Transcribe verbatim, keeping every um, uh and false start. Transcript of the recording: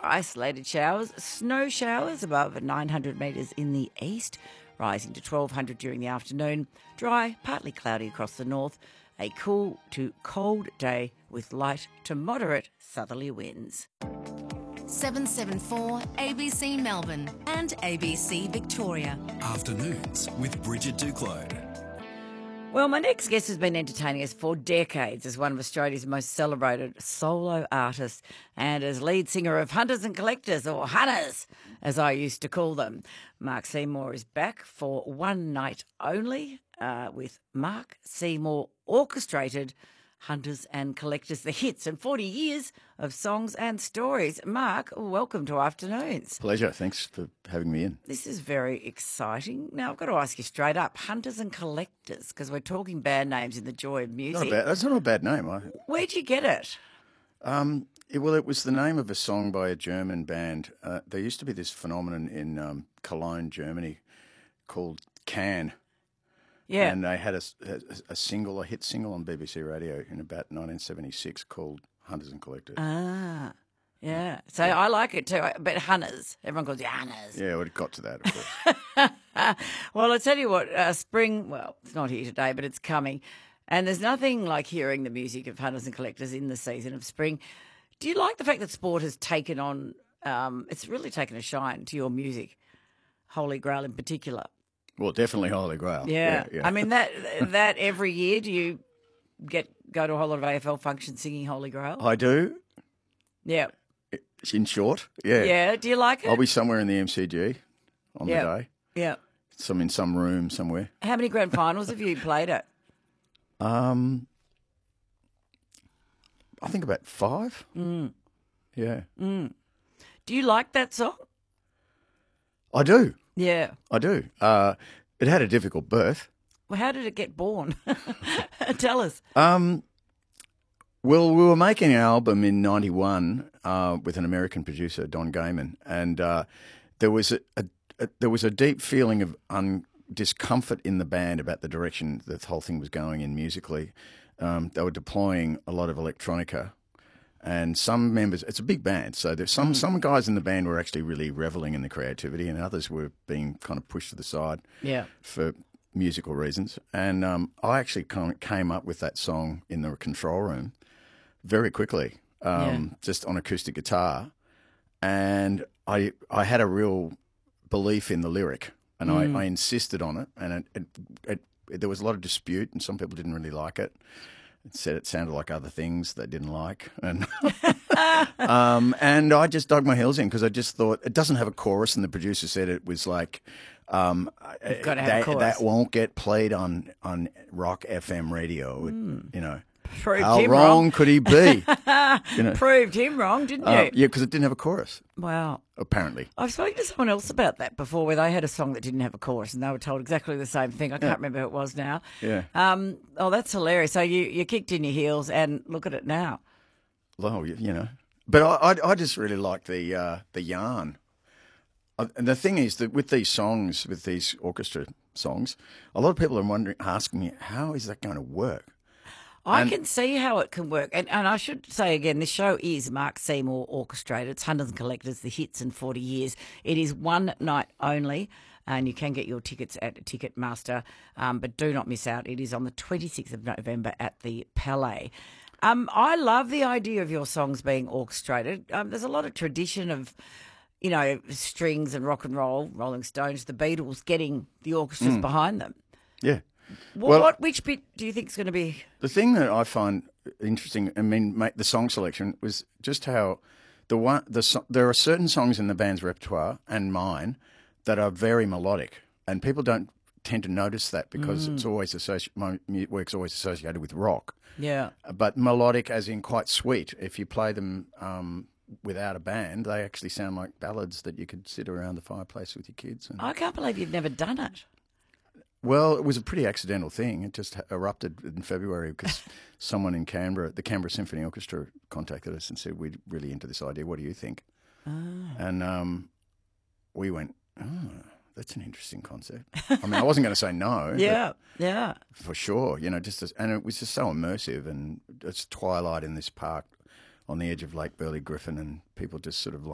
isolated showers, snow showers above nine hundred metres in the east, rising to twelve hundred during the afternoon. Dry, partly cloudy across the north. A cool to cold day with light to moderate southerly winds. seven seven four A B C Melbourne and A B C Victoria. Afternoons with Bridget Duclos. Well, my next guest has been entertaining us for decades as one of Australia's most celebrated solo artists and as lead singer of Hunters and Collectors, or Hunters, as I used to call them. Mark Seymour is back for one night only uh, with Mark Seymour Orchestrated Hunters and Collectors, the hits and forty years of songs and stories. Mark, welcome to Afternoons. Pleasure. Thanks for having me in. This is very exciting. Now, I've got to ask you straight up, Hunters and Collectors, because we're talking band names in the joy of music. Not a bad, that's not a bad name. I, Where'd you get it? um, it, well, it was the name of a song by a German band. Uh, there used to be this phenomenon in um, Cologne, Germany, called Can. Yeah. And they had a, a, a single, a hit single on B B C Radio in about nineteen seventy-six called Hunters and Collectors. Ah, yeah. So yeah. I like it too. But Hunters, everyone calls you Hunters. Yeah, well, it got to that, of course. Well, I tell you what, uh, spring, well, it's not here today, but it's coming. And there's nothing like hearing the music of Hunters and Collectors in the season of spring. Do you like the fact that sport has taken on, um, it's really taken a shine to your music, Holy Grail in particular? Well, definitely Holy Grail. Yeah. yeah, yeah. I mean, that that every year, do you get go to a whole lot of A F L functions singing Holy Grail? I do. Yeah. In short, yeah. Yeah. Do you like it? I'll be somewhere in the M C G on yeah. the day. Yeah. Some in some room somewhere. How many grand finals have you played at? Um, I think about five. Mm. Yeah. Mm. Do you like that song? I do. Yeah. I do. Uh, it had a difficult birth. Well, how did it get born? Tell us. Um, well, we were making an album in ninety-one uh, with an American producer, Don Gayman, and uh, there was a, a, a there was a deep feeling of un- discomfort in the band about the direction that the whole thing was going in musically. Um, they were deploying a lot of electronica. And some members, it's a big band, so there's some, mm. some guys in the band were actually really reveling in the creativity, and others were being kind of pushed to the side yeah. for musical reasons. And um, I actually kind of came up with that song in the control room very quickly, um, yeah. just on acoustic guitar. And I I had a real belief in the lyric, and mm. I, I insisted on it, and it, it, it, it, there was a lot of dispute, and some people didn't really like it. It said it sounded like other things they didn't like, and um, and I just dug my heels in because I just thought it doesn't have a chorus, and the producer said it was like um, You've got to have that, a chorus. that won't get played on on Rock F M radio, mm. you know. Proved How him wrong, wrong could he be? You know? Proved him wrong, didn't you? Uh, yeah, because it didn't have a chorus. Wow. Apparently. I've spoken to someone else about that before where they had a song that didn't have a chorus and they were told exactly the same thing. I can't yeah. remember who it was now. Yeah. Um, oh, that's hilarious. So you, you kicked in your heels and look at it now. Well, you, you know. But I, I, I just really like the, uh, the yarn. I, and the thing is that with these songs, with these orchestra songs, a lot of people are wondering, asking me, how is that going to work? I And, can see how it can work. And, and I should say again, this show is Mark Seymour Orchestrated. It's Hunters and Collectors, the hits in forty years. It is one night only, and you can get your tickets at Ticketmaster, um, but do not miss out. It is on the twenty-sixth of November at the Palais. Um, I love the idea of your songs being orchestrated. Um, there's a lot of tradition of, you know, strings and rock and roll, Rolling Stones, the Beatles, getting the orchestras Mm. behind them. Yeah. What, Well- what which bit do you think is going to be? The thing that I find interesting, I mean, make the song selection was just how the one the so- there are certain songs in the band's repertoire and mine that are very melodic, and people don't tend to notice that because Mm. it's always associated. My mu- work's always associated with rock, Yeah. but melodic, as in quite sweet. If you play them um, without a band, they actually sound like ballads that you could sit around the fireplace with your kids. And, I can't believe you've never done it. Well, it was a pretty accidental thing. It just erupted in February because someone in Canberra, the Canberra Symphony Orchestra, contacted us and said, we're really into this idea. What do you think? Oh. And um, we went, oh, that's an interesting concept. I mean, I wasn't going to say no. Yeah, yeah. For sure. You know, just as, and it was just so immersive, and it's twilight in this park on the edge of Lake Burley Griffin, and people just sort of